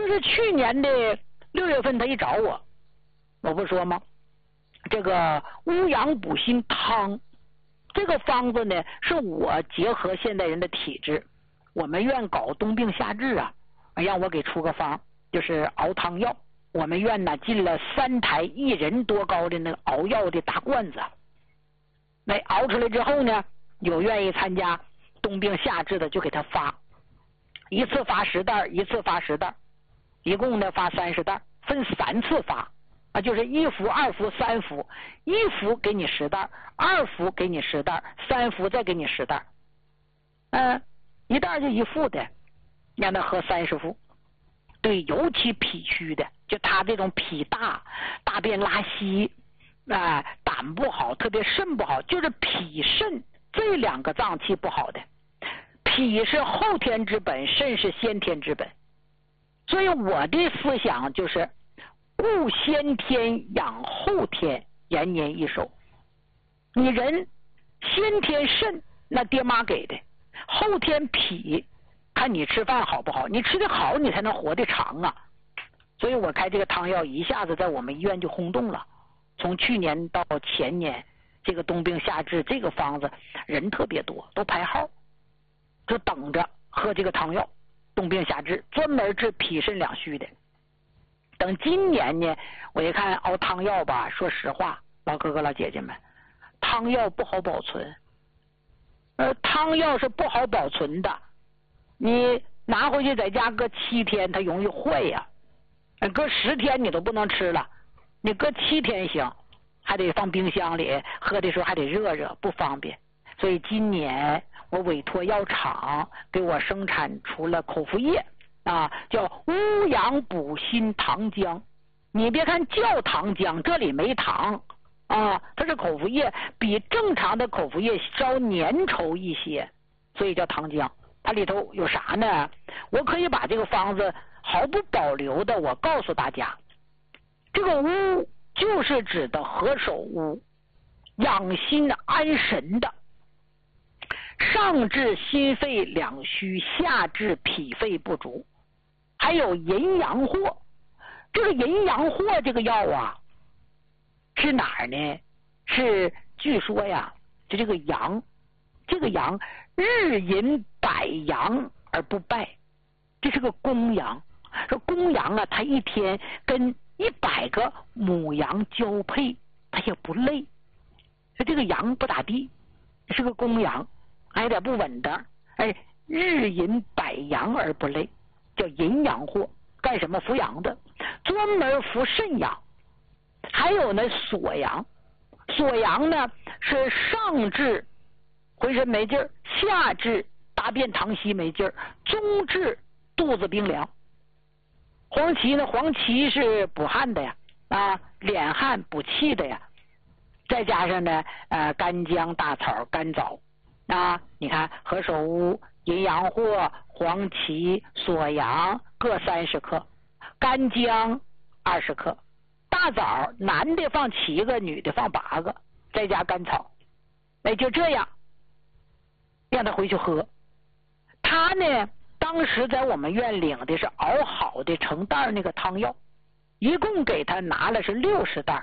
就是去年的6月份，他一找我，我不说吗？这个乌阳补心汤，这个方子呢，是我结合现代人的体质，我们院搞冬病夏治啊，让我给出个方，就是熬汤药。我们院呢进了3台1人多高的那个熬药的大罐子，那熬出来之后呢，有愿意参加冬病夏治的就给他发，一次发10袋，一次发10袋，一共呢发30袋，分3次发啊，就是1服、2服、3服，1服给你10袋，2服给你10袋，3服再给你10袋，一袋就1副的，让他喝30副。对，尤其脾虚的，就他这种脾大、大便拉稀胆不好，特别肾不好，就是脾肾这2个脏器不好的。脾是后天之本，肾是先天之本。所以我的思想就是顾先天养后天，延年益寿。你人先天肾那爹妈给的，后天脾看你吃饭好不好，你吃的好你才能活得长啊。所以我开这个汤药一下子在我们医院就轰动了，从去年到前年，这个冬病夏治这个方子人特别多，都排号，就等着喝这个汤药，冬病夏治，专门治脾肾两虚的。等今年呢，我一看熬汤药吧，说实话，老哥哥老姐姐们，汤药不好保存，汤药是不好保存的，你拿回去在家搁7天，它容易坏呀。搁10天你都不能吃了，你搁7天行，还得放冰箱里，喝的时候还得热热，不方便。所以今年我委托药厂给我生产出了口服液啊，叫乌阳补心糖浆。你别看叫糖浆，这里没糖啊，它是口服液，比正常的口服液稍粘稠一些，所以叫糖浆。它里头有啥呢？我可以把这个方子毫不保留的我告诉大家，这个乌就是指的何首乌，养心安神的，上治心肺两虚，下治脾肺不足，还有淫阳藿。这个淫阳藿这个药啊，是哪儿呢？是据说呀，就这个阳日淫百阳而不败，这是个公羊。说公羊啊，它一天跟100个母羊交配，它也不累。说这个羊不咋地，是个公羊，还有点不稳当。日淫百阳而不累，叫淫阳藿。干什么？扶阳的，专门扶肾阳。还有呢，锁阳。锁阳呢是上治浑身没劲儿，下治大便溏稀没劲儿，中治肚子冰凉。黄芪呢，黄芪是补汗的呀，敛汗补气的呀。再加上呢，干姜、大草、甘枣你看何首乌、淫阳藿、黄芪、锁阳各30克，干姜20克，大枣男的放7个，女的放8个，再加甘草。就这样让他回去喝。他呢当时在我们院领的是熬好的成袋那个汤药，一共给他拿了是60袋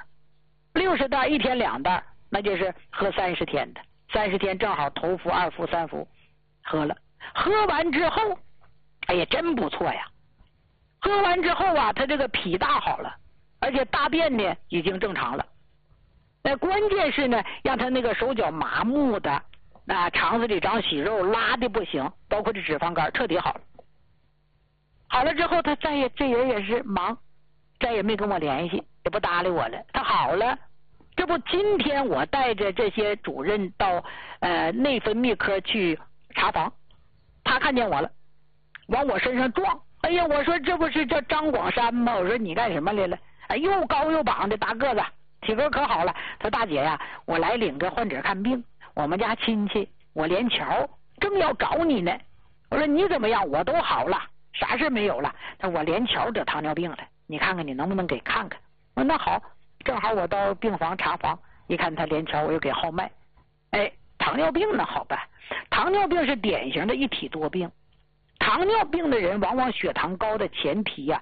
，60袋1天2袋，那就是喝30天的，30天正好头服、2服、3服喝了。喝完之后，哎呀，真不错呀！喝完之后啊，他这个脾大好了，而且大便呢已经正常了。关键是呢，让他那个手脚麻木的，肠子里长息肉，拉的不行，包括这脂肪肝彻底好了。好了之后，他这人也是忙，再也没跟我联系，也不搭理我了。他好了，这不今天我带着这些主任到内分泌科去查房，他看见我了，往我身上撞。哎呀，我说这不是叫张广山吗？我说你干什么来了？又高又膀的大个子，体格可好了。他说大姐呀，我来领个患者看病，我们家亲戚，我连桥正要找你呢。我说你怎么样？我都好了，啥事没有了。他说我连桥得糖尿病了，你看看你能不能给看看。我说那好，正好我到病房查房，一看他连桥，我又给号脉。糖尿病呢好办，糖尿病是典型的一体多病。糖尿病的人往往血糖高的前提